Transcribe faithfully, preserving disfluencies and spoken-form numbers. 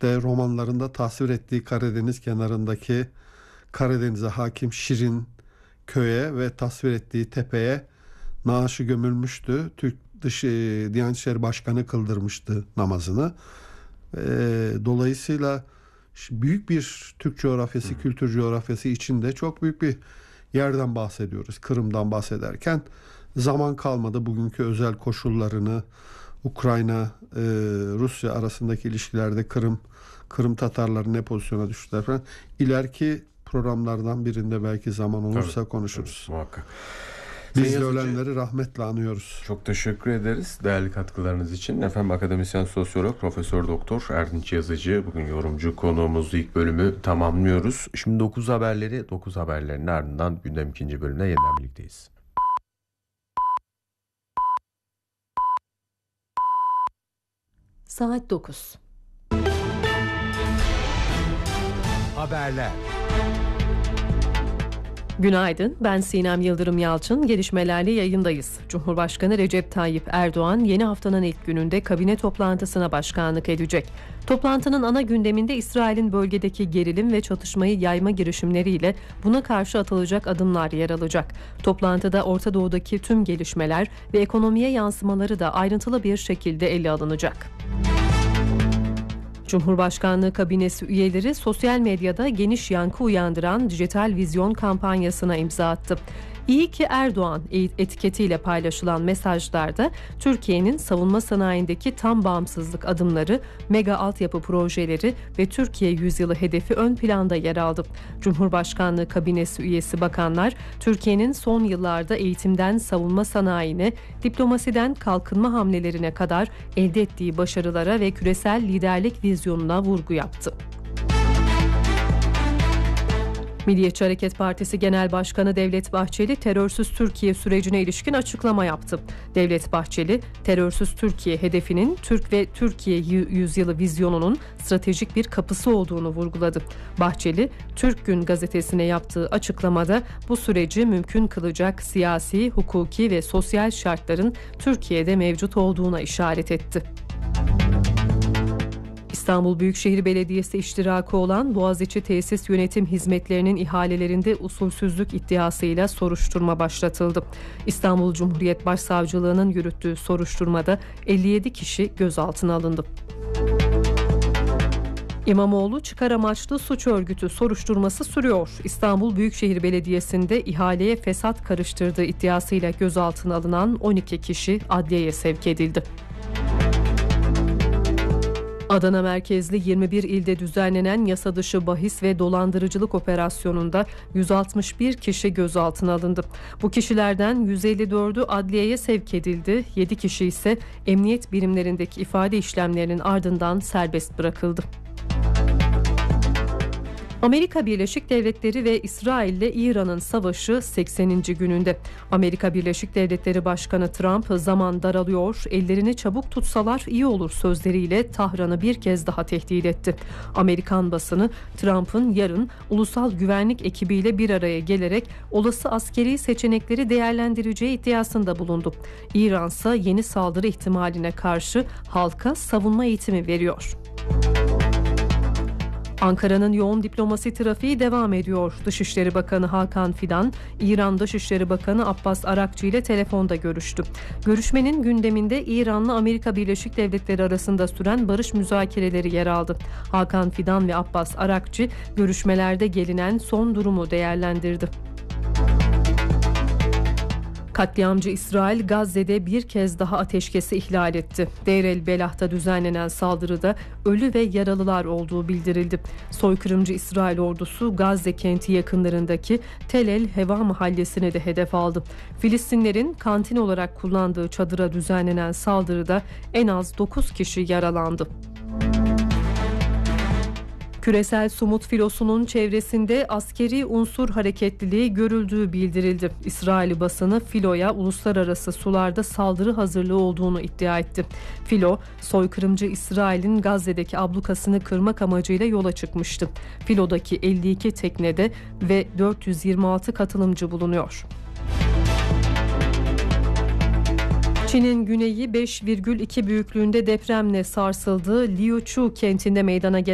işte romanlarında tasvir ettiği Karadeniz kenarındaki Karadeniz'e hakim Şirin köye ve tasvir ettiği tepeye naaşı gömülmüştü. Türk dışı Diyanet İşleri Başkanı kıldırmıştı namazını. E, dolayısıyla büyük bir Türk coğrafyası, kültür coğrafyası içinde çok büyük bir yerden bahsediyoruz. Kırım'dan bahsederken zaman kalmadı. Bugünkü özel koşullarını, Ukrayna, e, Rusya arasındaki ilişkilerde Kırım, Kırım Tatarları ne pozisyona düştüler falan. İleriki programlardan birinde belki zaman olursa tabii, konuşuruz. Tabii, muhakkak. Biz de ölenleri rahmetle anıyoruz. Çok teşekkür ederiz değerli katkılarınız için. Efendim akademisyen sosyolog Profesör Doktor Erdinç Yazıcı bugün yorumcu konuğumuz. İlk bölümü tamamlıyoruz. Şimdi dokuz haberleri, dokuz haberlerin ardından gündem ikinci bölümüne yeniden birlikteyiz. Saat dokuz. Haberler. Günaydın, ben Sinem Yıldırım Yalçın. Gelişmelerle yayındayız. Cumhurbaşkanı Recep Tayyip Erdoğan yeni haftanın ilk gününde kabine toplantısına başkanlık edecek. Toplantının ana gündeminde İsrail'in bölgedeki gerilim ve çatışmayı yayma girişimleriyle buna karşı atılacak adımlar yer alacak. Toplantıda Orta Doğu'daki tüm gelişmeler ve ekonomiye yansımaları da ayrıntılı bir şekilde ele alınacak. Cumhurbaşkanlığı kabinesi üyeleri sosyal medyada geniş yankı uyandıran dijital vizyon kampanyasına imza attı. İyi ki Erdoğan etiketiyle paylaşılan mesajlarda Türkiye'nin savunma sanayindeki tam bağımsızlık adımları, mega altyapı projeleri ve Türkiye yüzyılı hedefi ön planda yer aldı. Cumhurbaşkanlığı kabinesi üyesi bakanlar, Türkiye'nin son yıllarda eğitimden savunma sanayine, diplomasiden kalkınma hamlelerine kadar elde ettiği başarılara ve küresel liderlik vizyonuna vurgu yaptı. Milliyetçi Hareket Partisi Genel Başkanı Devlet Bahçeli, terörsüz Türkiye sürecine ilişkin açıklama yaptı. Devlet Bahçeli, terörsüz Türkiye hedefinin Türk ve Türkiye yüzyılı vizyonunun stratejik bir kapısı olduğunu vurguladı. Bahçeli, Türk Gün gazetesine yaptığı açıklamada bu süreci mümkün kılacak siyasi, hukuki ve sosyal şartların Türkiye'de mevcut olduğuna işaret etti. İstanbul Büyükşehir Belediyesi iştirakı olan Boğaziçi Tesis Yönetim Hizmetlerinin ihalelerinde usulsüzlük iddiasıyla soruşturma başlatıldı. İstanbul Cumhuriyet Başsavcılığı'nın yürüttüğü soruşturmada elli yedi kişi gözaltına alındı. İmamoğlu çıkar amaçlı suç örgütü soruşturması sürüyor. İstanbul Büyükşehir Belediyesi'nde ihaleye fesat karıştırdığı iddiasıyla gözaltına alınan on iki kişi adliyeye sevk edildi. Adana merkezli yirmi bir ilde düzenlenen yasa dışı bahis ve dolandırıcılık operasyonunda yüz altmış bir kişi gözaltına alındı. Bu kişilerden yüz elli dördü adliyeye sevk edildi, yedi kişi ise emniyet birimlerindeki ifade işlemlerinin ardından serbest bırakıldı. Amerika Birleşik Devletleri ve İsrail ile İran'ın savaşı sekseninci gününde. Amerika Birleşik Devletleri Başkanı Trump, zaman daralıyor, ellerini çabuk tutsalar iyi olur sözleriyle Tahran'ı bir kez daha tehdit etti. Amerikan basını Trump'ın yarın ulusal güvenlik ekibiyle bir araya gelerek olası askeri seçenekleri değerlendireceği iddiasında bulundu. İran ise yeni saldırı ihtimaline karşı halka savunma eğitimi veriyor. Ankara'nın yoğun diplomasi trafiği devam ediyor. Dışişleri Bakanı Hakan Fidan, İran Dışişleri Bakanı Abbas Arakçı ile telefonda görüştü. Görüşmenin gündeminde İran'la Amerika Birleşik Devletleri arasında süren barış müzakereleri yer aldı. Hakan Fidan ve Abbas Arakçı görüşmelerde gelinen son durumu değerlendirdi. Katliamcı İsrail Gazze'de bir kez daha ateşkesi ihlal etti. Deir el Belah'ta düzenlenen saldırıda ölü ve yaralılar olduğu bildirildi. Soykırımcı İsrail ordusu Gazze kenti yakınlarındaki Tel El Heva mahallesini de hedef aldı. Filistinlerin kantin olarak kullandığı çadıra düzenlenen saldırıda en az dokuz kişi yaralandı. Küresel Sumut filosunun çevresinde askeri unsur hareketliliği görüldüğü bildirildi. İsrail basını filoya uluslararası sularda saldırı hazırlığı olduğunu iddia etti. Filo, soykırımcı İsrail'in Gazze'deki ablukasını kırmak amacıyla yola çıkmıştı. Filodaki elli iki teknede ve dört yüz yirmi altı katılımcı bulunuyor. Çin'in güneyi beş virgül iki büyüklüğünde depremle sarsıldı. Liuchu kentinde meydana gelen